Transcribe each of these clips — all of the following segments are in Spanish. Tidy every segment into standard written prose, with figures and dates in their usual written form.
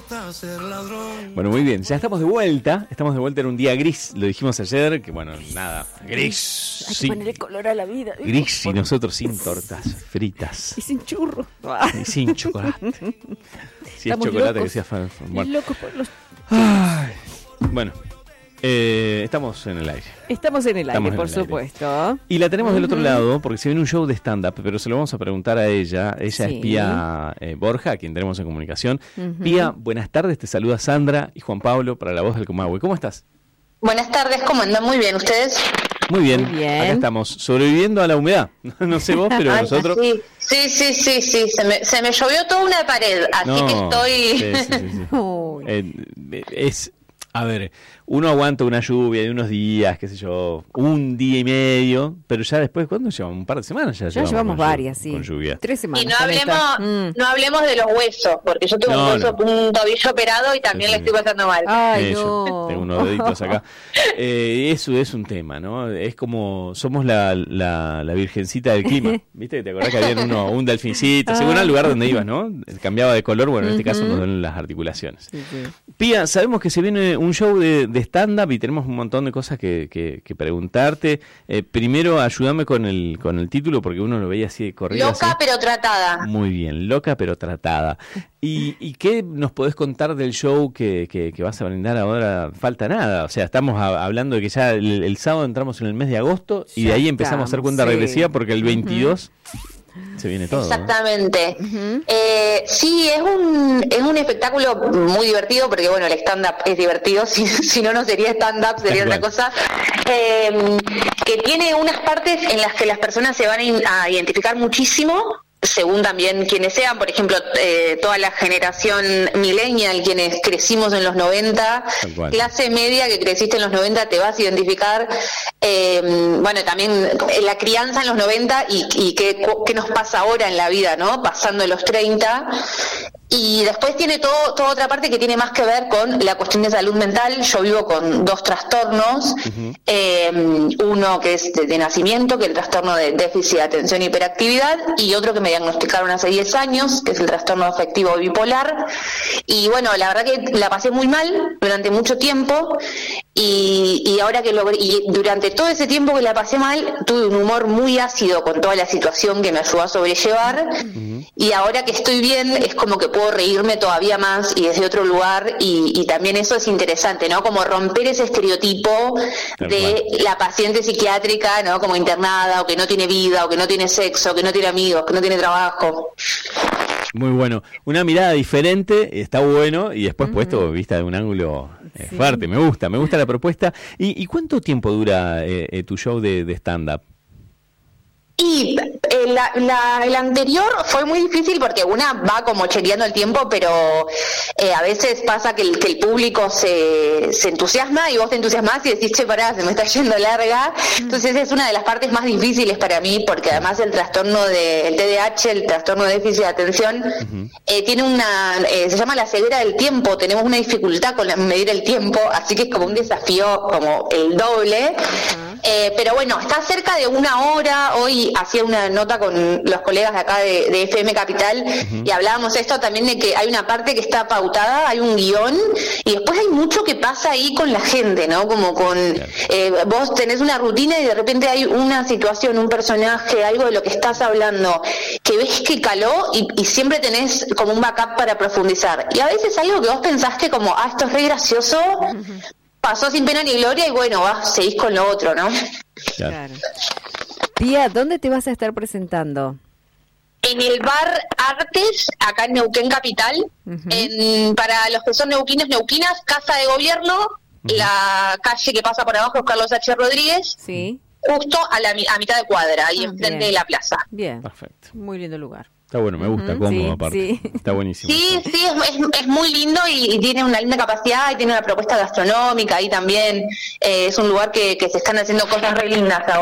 Bueno, muy bien, ya estamos de vuelta en un día gris, lo dijimos ayer, que bueno, nada, gris. Hay que ponerle color a la vida. Gris y nosotros sin tortas fritas. Y sin churro. Y sin chocolate. Si Estamos es chocolate locos. que sea bueno. Locos por los... Ay, bueno, estamos en el aire. Estamos en el Estamos aire, en por el aire. supuesto. Y la tenemos del otro lado, porque se viene un show de stand-up, pero se lo vamos a preguntar a ella. Ella Sí. es Pía Borja, a quien tenemos en comunicación. Pía, buenas tardes, te saluda Sandra y Juan Pablo para La Voz del Comahue. ¿Cómo estás? Buenas tardes, ¿cómo andan? Muy bien, ¿ustedes? Muy bien, Muy bien. Acá estamos, sobreviviendo a la humedad. No sé vos, pero Ay, nosotros... Sí, se me llovió toda una pared, así que estoy... Sí. Uy. A ver, uno aguanta una lluvia de unos días, qué sé yo, un día y medio, pero ya después, ¿cuándo llevamos? Un par de semanas ya llevamos con varias, sí. con lluvia. 3 semanas. Y no con esta. no hablemos de los huesos, porque yo tengo un tobillo operado y también Sí, le estoy pasando mal. Ay, Yo no. tengo unos deditos acá. Eso es un tema, ¿no? Es como, somos la virgencita del clima. ¿Viste? ¿Te acordás que había un delfincito? Según el lugar donde ibas, ¿no? Cambiaba de color, bueno, en este caso nos duelen las articulaciones. Sí. Pía, sabemos que se viene un show de stand-up y tenemos un montón de cosas que preguntarte. Primero, ayúdame con el título, porque uno lo veía así de corrido. Loca así. pero tratada. Muy bien, loca pero tratada. ¿Y qué nos podés contar del show que vas a brindar ahora? Falta nada, o sea, estamos hablando de que ya el sábado entramos en el mes de agosto y Ya de ahí empezamos a hacer cuenta estamos, sí. regresiva porque el 22 se viene todo. Exactamente. Sí, es un espectáculo muy divertido, porque bueno, el stand-up es divertido, si no sería stand-up, sería otra cosa. Que tiene unas partes en las que las personas se van a identificar muchísimo, según también quienes sean, por ejemplo, toda la generación millennial, quienes crecimos en los 90, clase media que creciste en los 90, te vas a identificar, bueno, también la crianza en los 90 y qué nos pasa ahora en la vida, ¿no? Pasando los 30. Y después tiene toda otra parte que tiene más que ver con la cuestión de salud mental. Yo vivo con 2 trastornos, uno que es de nacimiento, que es el trastorno de déficit de atención e hiperactividad, y otro que me diagnosticaron hace 10 años, que es el trastorno afectivo bipolar. Y bueno, la verdad que la pasé muy mal durante mucho tiempo, y ahora que y durante todo ese tiempo que la pasé mal, tuve un humor muy ácido con toda la situación que me ayudó a sobrellevar, y ahora que estoy bien, es como que puedo reírme todavía más y desde otro lugar, y también eso es interesante, ¿no? Como romper ese estereotipo de la paciente psiquiátrica, ¿no? Como internada, o que no tiene vida, o que no tiene sexo, o que no tiene amigos, que no tiene trabajo. Muy bueno. Una mirada diferente, está bueno, y después puesto vista de un ángulo fuerte. Me gusta la propuesta. ¿Y cuánto tiempo dura tu show de stand-up? Y el anterior fue muy difícil porque una va como chequeando el tiempo, pero a veces pasa que el público se entusiasma y vos te entusiasmás y decís, che, pará, se me está yendo larga. Entonces es una de las partes más difíciles para mí, porque además el trastorno del TDAH, el trastorno de déficit de atención, tiene se llama la ceguera del tiempo. Tenemos una dificultad con medir el tiempo, así que es como un desafío como el doble. Pero bueno, está cerca de 1 hora. Hoy hacía una nota con los colegas de acá de FM Capital y hablábamos esto también de que hay una parte que está pautada, hay un guión, y después hay mucho que pasa ahí con la gente, ¿no? Como vos tenés una rutina y de repente hay una situación, un personaje, algo de lo que estás hablando que ves que caló, y siempre tenés como un backup para profundizar. Y a veces algo que vos pensaste como, esto es re gracioso, pasó sin pena ni gloria, y bueno, seguís con lo otro, ¿no? Claro. Pía, ¿dónde te vas a estar presentando? En el bar Artes, acá en Neuquén Capital, para los que son neuquinas, Casa de Gobierno, la calle que pasa por abajo es Carlos H. Rodríguez, justo a mitad de cuadra, ahí enfrente de la plaza. Bien, perfecto. Muy lindo lugar. Está bueno, me gusta, cómodo aparte. Está buenísimo. Sí, es muy lindo y tiene una linda capacidad y tiene una propuesta gastronómica ahí también. Es un lugar que se están haciendo cosas re lindas ahora.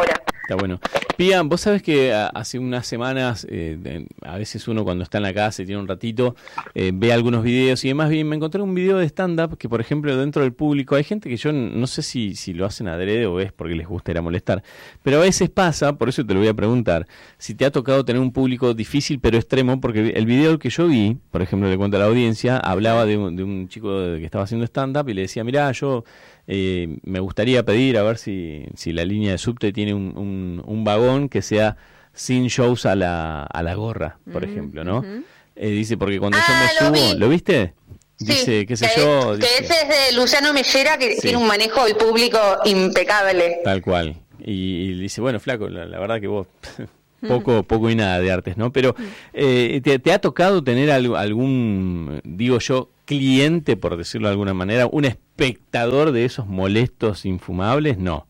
Está bueno. Pía, vos sabés que hace unas semanas, a veces uno cuando está en la casa y tiene un ratito, ve algunos videos y demás, y me encontré un video de stand-up que, por ejemplo, dentro del público hay gente que yo no sé si lo hacen adrede o es porque les gusta ir a molestar, pero a veces pasa, por eso te lo voy a preguntar, si te ha tocado tener un público difícil pero extremo, porque el video que yo vi, por ejemplo, le cuento a la audiencia, hablaba de un chico que estaba haciendo stand-up y le decía, mirá, yo... me gustaría pedir a ver si la línea de subte tiene un vagón que sea sin shows a la gorra, por ejemplo, ¿no? Dice, porque cuando yo me subo, ¿lo viste? Dice, sí, qué sé yo. Que dice, ese es de Luciano Mellera, que tiene un manejo del público impecable. Tal cual. Y dice, bueno, flaco, la verdad que vos... Poco y nada de artes, ¿no? Pero ¿te ha tocado tener algún, digo yo, cliente, por decirlo de alguna manera, un espectador de esos molestos infumables? No.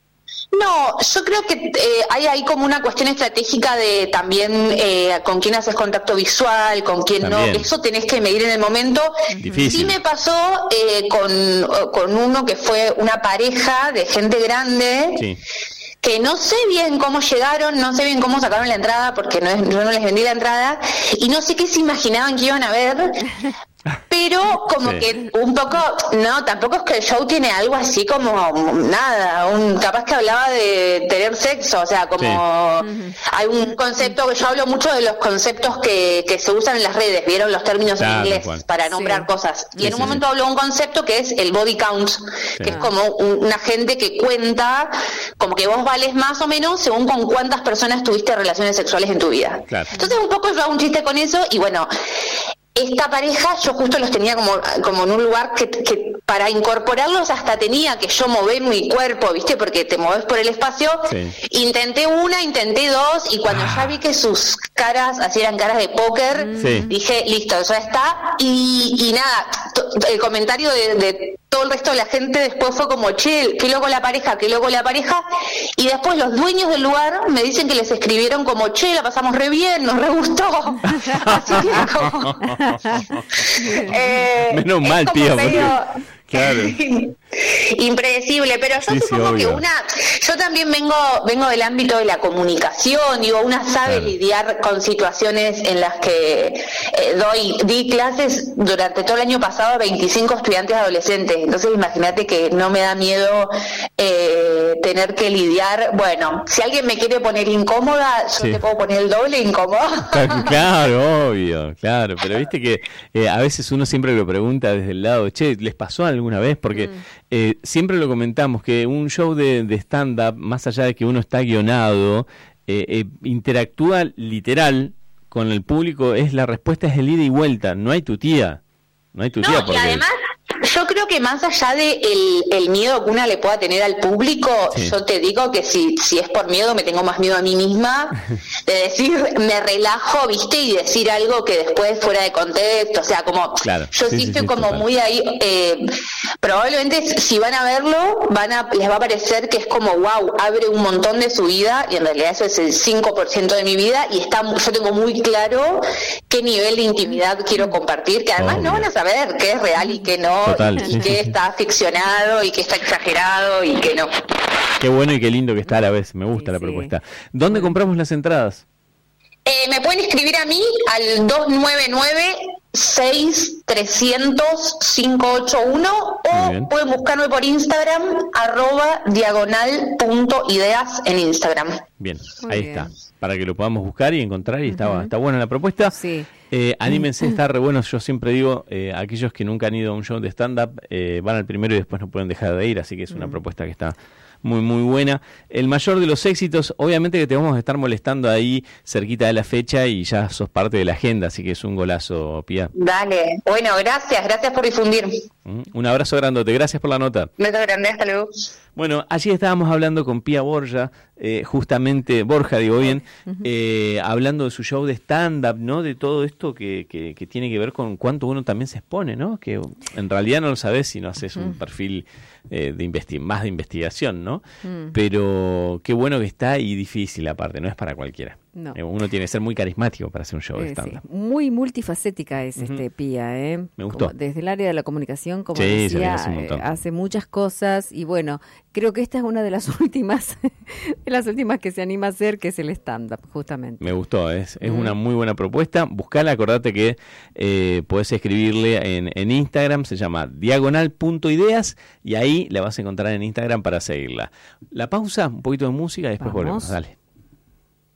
No, yo creo que hay como una cuestión estratégica de también con quién haces contacto visual, con quién también. No, eso tenés que medir en el momento. Difícil. Sí me pasó con uno que fue una pareja de gente grande. Sí. Que no sé bien cómo llegaron, no sé bien cómo sacaron la entrada, porque yo no les vendí la entrada, y no sé qué se imaginaban que iban a ver, pero como que un poco, no, tampoco es que el show tiene algo así como nada, capaz que hablaba de tener sexo, o sea, como hay un concepto que yo hablo mucho de los conceptos que se usan en las redes, vieron los términos en inglés para nombrar cosas, y en un momento hablo de un concepto que es el body count, que es como una gente que cuenta, como que vos vales más o menos según con cuántas personas tuviste relaciones sexuales en tu vida. Claro. Entonces un poco yo hago un chiste con eso y bueno, esta pareja yo justo los tenía como en un lugar que para incorporarlos hasta tenía que yo mover mi cuerpo, ¿viste? Porque te moves por el espacio. Sí. Intenté dos y cuando ya vi que sus caras así eran caras de póker, dije, listo, ya está. Y nada, el comentario de todo el resto de la gente después fue como, che, qué loco la pareja. Y después los dueños del lugar me dicen que les escribieron como, che, la pasamos re bien, nos re gustó. Así que como... menos mal, tío. Claro. Impredecible, pero yo supongo que yo también vengo del ámbito de la comunicación, digo, una sabe lidiar con situaciones en las que di clases durante todo el año pasado a 25 estudiantes adolescentes, entonces imagínate que no me da miedo tener que lidiar, bueno, si alguien me quiere poner incómoda, yo te puedo poner el doble incómoda. Claro, obvio, claro, pero viste que a veces uno siempre lo pregunta desde el lado, che, ¿les pasó alguna vez? Porque siempre lo comentamos, que un show de stand-up, más allá de que uno está guionado, interactúa literal con el público, la respuesta es el ida y vuelta, no hay tu tía. Porque... y además, yo creo que más allá de el miedo que una le pueda tener al público, yo te digo que si es por miedo, me tengo más miedo a mí misma, de decir, me relajo, ¿viste? Y decir algo que después fuera de contexto, o sea, como, yo sí estoy como total. Muy ahí, probablemente si van a verlo, les va a parecer que es como, wow, abre un montón de su vida, y en realidad eso es el 5% de mi vida, y yo tengo muy claro qué nivel de intimidad quiero compartir, que además no van a saber qué es real y qué no, y que está ficcionado y que está exagerado y que no. Qué bueno y qué lindo que está a la vez, me gusta la propuesta. ¿Dónde compramos las entradas? Me pueden escribir a mí al 299-6300-581 o pueden buscarme por Instagram, @diagonal.ideas en Instagram. Bien, ahí está, para que lo podamos buscar y encontrar, y está buena la propuesta. Sí. Anímense, está re bueno. Yo siempre digo, aquellos que nunca han ido a un show de stand-up van al primero y después no pueden dejar de ir, así que es una propuesta que está muy muy buena. El mayor de los éxitos, obviamente que te vamos a estar molestando ahí cerquita de la fecha y ya sos parte de la agenda, así que es un golazo, Pía. Dale, bueno, gracias por difundir. Un abrazo grandote, gracias por la nota. Beso grande, hasta luego. Bueno, allí estábamos hablando con Pía Borja, Borja, hablando de su show de stand-up, ¿no? De todo esto que tiene que ver con cuánto uno también se expone, ¿no? Que en realidad no lo sabes si no haces un perfil más de investigación, ¿no? Pero qué bueno que está y difícil aparte, no es para cualquiera. No. Uno tiene que ser muy carismático para hacer un show de stand-up. Sí. Muy multifacética es Pía, ¿eh? Me gustó. Desde el área de la comunicación, como Sí, decía, hace un montón. hace muchas cosas y bueno, creo que esta es una de las últimas, que se anima a hacer, que es el stand-up, justamente. Me gustó, es una muy buena propuesta. Buscala, acordate que podés escribirle en Instagram, se llama diagonal.ideas y ahí la vas a encontrar en Instagram para seguirla. La pausa, un poquito de música y después volvemos. Dale.